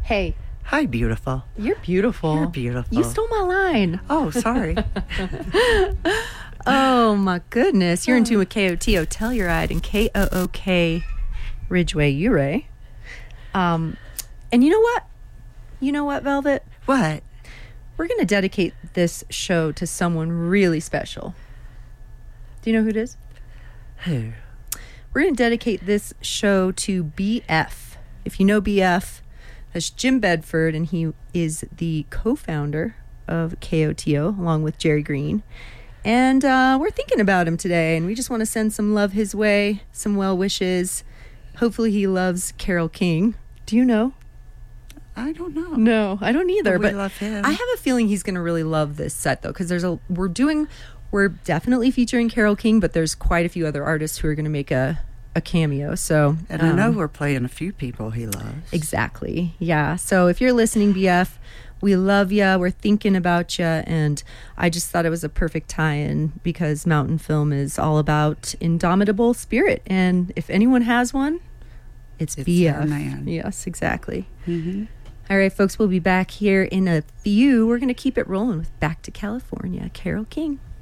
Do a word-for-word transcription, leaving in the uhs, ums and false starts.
Hey. Hi, beautiful. You're beautiful. You're beautiful. You stole my line. Oh, sorry. Oh, my goodness. You're in tune with K O T O Telluride and K O O K Ridgeway Ouray. Um, and you know what? You know what, Velvet? What? We're going to dedicate this show to someone really special. Do you know who it is? Who? We're going to dedicate this show to B F. If you know B F, that's Jim Bedford, and he is the co-founder of K O T O, along with Jerry Green. And uh, we're thinking about him today, and we just want to send some love his way, some well wishes. Hopefully he loves Carole King. Do you know? I don't know. No, I don't either. But we but love him. I have a feeling he's going to really love this set, though, because there's a we're doing we're definitely featuring Carole King, but there's quite a few other artists who are going to make a a cameo. So, and I know um, we're playing a few people he loves. Exactly. Yeah. So if you're listening, B F, we love you. We're thinking about you. And I just thought it was a perfect tie-in because Mountain Film is all about indomitable spirit. And if anyone has one, it's, It's B F. our man. Yes, exactly. Mm-hmm. All right, folks, we'll be back here in a few. We're going to keep it rolling with Back to California, Carole King.